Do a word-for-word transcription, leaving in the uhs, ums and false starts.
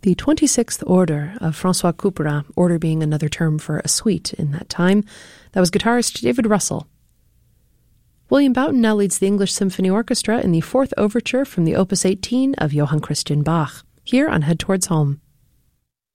The twenty-sixth Order of François Couperin, order being another term for a suite in that time. That was guitarist David Russell. William Boughton now leads the English Symphony Orchestra in the fourth overture from the Opus eighteen of Johann Christian Bach, here on Head Towards Home.